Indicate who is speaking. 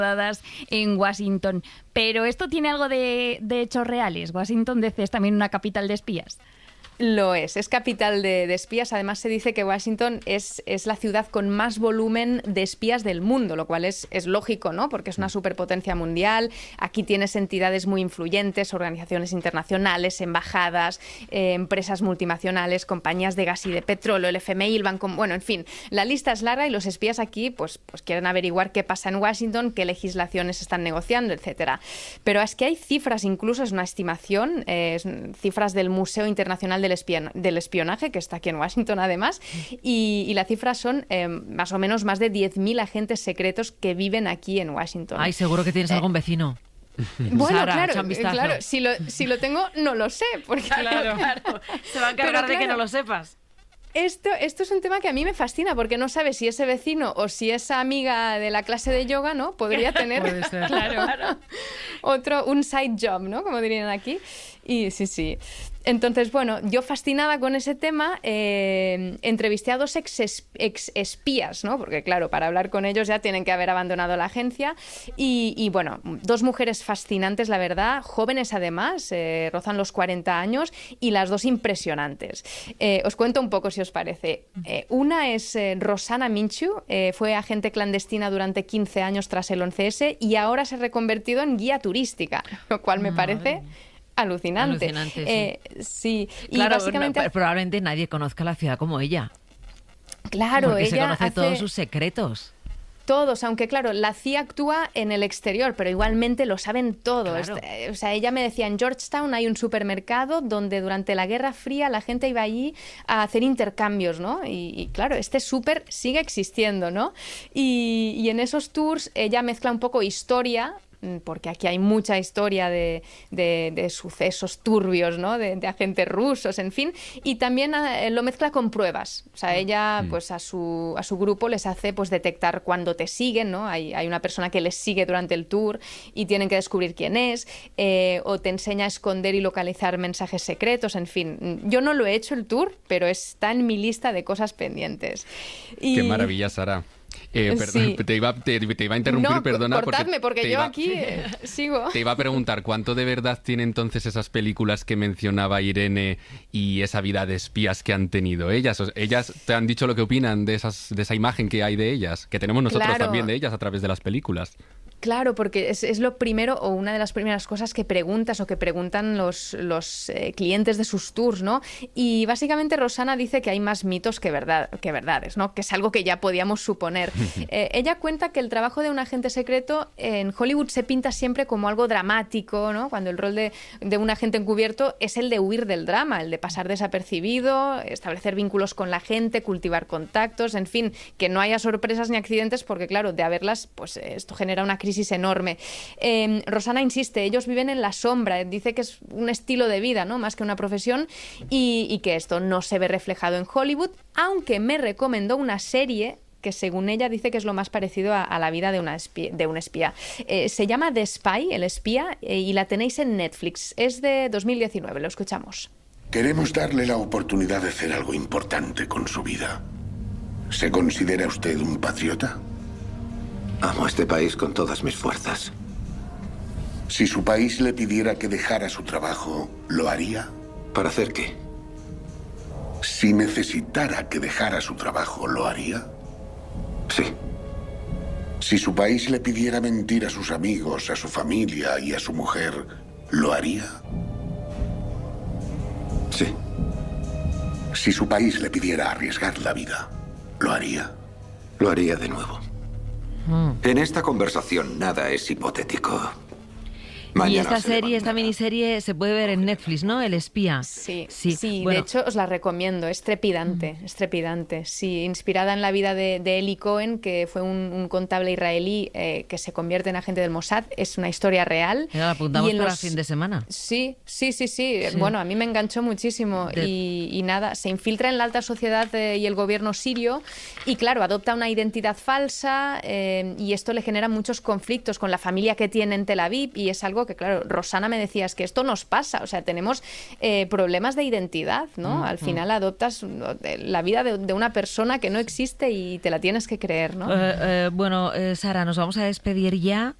Speaker 1: dadas en Washington. Pero esto tiene algo de hechos reales. Washington DC es también una capital de espías.
Speaker 2: Lo es capital de espías. Además, se dice que Washington es la ciudad con más volumen de espías del mundo, lo cual es lógico, ¿no? Porque es una superpotencia mundial. Aquí tienes entidades muy influyentes, organizaciones internacionales, embajadas, empresas multinacionales, compañías de gas y de petróleo, el FMI, el Banco... Bueno, en fin, la lista es larga y los espías aquí pues quieren averiguar qué pasa en Washington, qué legislaciones se están negociando, etcétera. Pero es que hay cifras, incluso es una estimación, cifras del Museo Internacional del Espionaje, que está aquí en Washington además, y las cifras son más o menos más de 10.000 agentes secretos que viven aquí en Washington.
Speaker 3: Ay, seguro que tienes algún vecino.
Speaker 2: Bueno,
Speaker 3: Sara,
Speaker 2: claro, si lo tengo, no lo sé, porque
Speaker 3: claro. Se va a encargar de que no lo sepas.
Speaker 2: Esto es un tema que a mí me fascina, porque no sabes si ese vecino o si esa amiga de la clase de yoga, ¿no? Podría tener un side job, ¿no? Como dirían aquí. Y sí. Entonces, bueno, yo fascinada con ese tema, entrevisté a 2 ex espías, ¿no? Porque claro, para hablar con ellos ya tienen que haber abandonado la agencia. Y bueno, 2 mujeres fascinantes, la verdad, jóvenes además, rozan los 40 años, y las 2 impresionantes. Os cuento un poco si os parece. Una es Rosana Minchu, fue agente clandestina durante 15 años tras el 11S y ahora se ha reconvertido en guía turística, lo cual me parece... Alucinante, sí. Y
Speaker 3: claro,
Speaker 2: básicamente...
Speaker 3: probablemente nadie conozca la ciudad como ella.
Speaker 2: Claro,
Speaker 3: porque
Speaker 2: ella
Speaker 3: se conoce todos sus secretos.
Speaker 2: Todos, aunque claro, la CIA actúa en el exterior, pero igualmente lo saben todo.
Speaker 3: Claro.
Speaker 2: O sea, ella me decía, en Georgetown hay un supermercado donde durante la Guerra Fría la gente iba allí a hacer intercambios, ¿no? Y claro, este súper sigue existiendo, ¿no? Y en esos tours ella mezcla un poco historia, porque aquí hay mucha historia de sucesos turbios, ¿no? De agentes rusos, en fin, y también lo mezcla con pruebas. O sea, ella pues a su grupo les hace pues detectar cuando te siguen, ¿no? Hay una persona que les sigue durante el tour y tienen que descubrir quién es, o te enseña a esconder y localizar mensajes secretos, en fin. Yo no lo he hecho el tour, pero está en mi lista de cosas pendientes.
Speaker 4: Qué maravilla, Sara. Perdón,
Speaker 2: sí.
Speaker 4: te iba a interrumpir,
Speaker 2: no,
Speaker 4: perdona.
Speaker 2: Cortadme, porque yo aquí sigo.
Speaker 4: Te iba a preguntar, ¿cuánto de verdad tiene entonces esas películas que mencionaba Irene y esa vida de espías que han tenido ellas? ¿Ellas te han dicho lo que opinan de esa imagen que hay de ellas? Que tenemos nosotros también de ellas a través de las películas.
Speaker 2: Claro, porque es lo primero o una de las primeras cosas que preguntas o que preguntan los clientes de sus tours, ¿no? Y básicamente Rosana dice que hay más mitos que verdades, ¿no? Que es algo que ya podíamos suponer. Ella cuenta que el trabajo de un agente secreto en Hollywood se pinta siempre como algo dramático, ¿no? Cuando el rol de un agente encubierto es el de huir del drama, el de pasar desapercibido, establecer vínculos con la gente, cultivar contactos, en fin, que no haya sorpresas ni accidentes, porque claro, de haberlas, pues esto genera una crisis enorme. Rosana insiste, ellos viven en la sombra, dice que es un estilo de vida, ¿no? Más que una profesión, y que esto no se ve reflejado en Hollywood, aunque me recomendó una serie que según ella dice que es lo más parecido a la vida de un espía. Se llama The Spy, el espía, y la tenéis en Netflix. Es de 2019, lo escuchamos.
Speaker 5: Queremos darle la oportunidad de hacer algo importante con su vida. ¿Se considera usted un patriota?
Speaker 6: Amo a este país con todas mis fuerzas.
Speaker 5: Si su país le pidiera que dejara su trabajo, ¿lo haría?
Speaker 6: ¿Para hacer qué?
Speaker 5: Si necesitara que dejara su trabajo, ¿lo haría?
Speaker 6: Sí.
Speaker 5: Si su país le pidiera mentir a sus amigos, a su familia y a su mujer, ¿lo haría?
Speaker 6: Sí.
Speaker 5: Si su país le pidiera arriesgar la vida, ¿lo haría?
Speaker 6: Lo haría de nuevo. En esta conversación nada es hipotético.
Speaker 3: Mañana esta miniserie se puede ver en Netflix, ¿no? El espía.
Speaker 2: Sí,
Speaker 3: bueno.
Speaker 2: De hecho os la recomiendo, es trepidante, Sí, inspirada en la vida de Eli Cohen, que fue un contable israelí que se convierte en agente del Mossad. Es una historia real.
Speaker 3: La apuntamos para el fin de semana.
Speaker 2: Sí. Bueno, a mí me enganchó muchísimo. Y nada, se infiltra en la alta sociedad y el gobierno sirio y claro, adopta una identidad falsa y esto le genera muchos conflictos con la familia que tiene en Tel Aviv y es algo algo que, claro, Rosana me decía, es que esto nos pasa, o sea, tenemos problemas de identidad, ¿no? Al final adoptas la vida de una persona que no existe y te la tienes que creer, ¿no?
Speaker 3: Bueno, Sara, nos vamos a despedir ya.